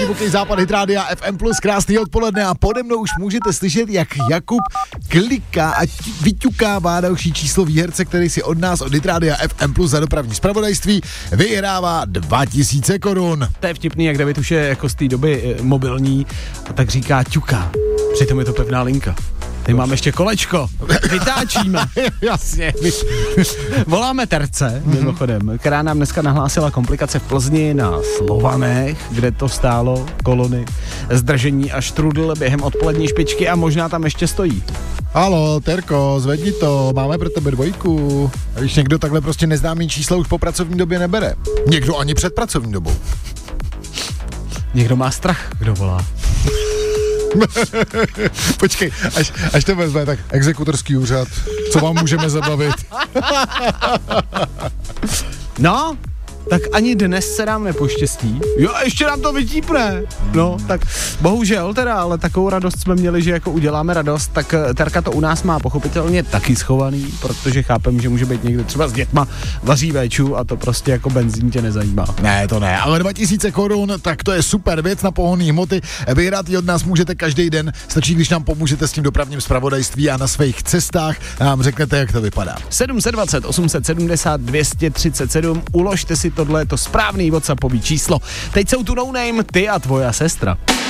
Divoký západ Hit Rádia FM+, krásný odpoledne a pode mnou už můžete slyšet, jak Jakub kliká a vyťukává další číslo výherce, který si od nás od Hit Rádia FM+ za dopravní zpravodajství vyhrává 2000 korun. To je vtipný, jak David už je jako z té doby mobilní a tak říká ťuká. Přitom je to pevná linka. Tady máme ještě kolečko. Vytáčíme. Jasně. Voláme Terce, mimochodem, která nám dneska nahlásila komplikace v Plzni na Slovanech, kde to stálo kolony, zdržení a štrudl během odpolední špičky a možná tam ještě stojí. Haló, Terko, zvedni to, máme pro tebe dvojku. A když někdo takhle prostě neznámý číslo už po pracovní době nebere. Někdo ani před pracovní dobou. Někdo má strach, kdo volá. Počkej, až to vezme, tak exekutorský úřad, co vám můžeme zabavit? No, tak ani dnes se nám nepoštěstí. Jo, ještě nám to vytípne. No, tak bohužel teda, ale takovou radost jsme měli, že jako uděláme radost, tak Terka to u nás má pochopitelně taky schovaný, protože chápem, že může být někde třeba s dětma, vaří véču a to prostě jako benzín tě nezajímá. Ne, to ne, ale 2000 korun, tak to je super věc na pohonný hmoty. Vyhrát ji od nás můžete každý den, stačí, když nám pomůžete s tím dopravním zpravodajství a na svých cestách nám řeknete, jak to vypadá. 720 870 237, uložte si tohle to správný WhatsAppový číslo. Teď jsou tu no name, ty a tvoja sestra.